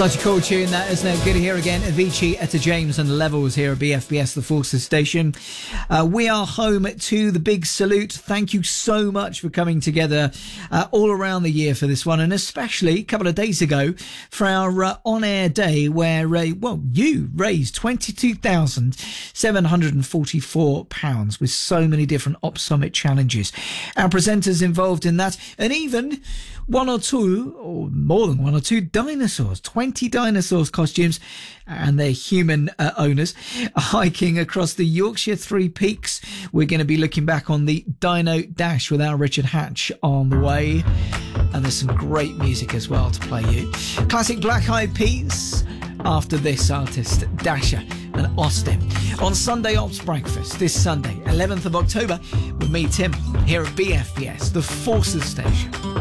Such a cool tune that, isn't it? Good to hear again. Avicii, Etta James and Levels here at BFBS, the Forces Station. We are home to the big salute. Thank you so much for coming together all around the year for this one, and especially a couple of days ago for our on-air day where, you raised £22,744 with so many different Op Summit challenges. Our presenters involved in that, and even one or two, or more than one or two, dinosaurs, 20 dinosaurs costumes and their human owners hiking across the Yorkshire Three Peaks. We're going to be looking back on the Dino Dash with our Richard Hatch on the way, and there's some great music as well to play you. Classic Black Eyed Peas after this artist, Dasher and Austin, on Sunday Ops Breakfast this Sunday, 11th of October, with me, Tim, here at BFBS, the Forces Station.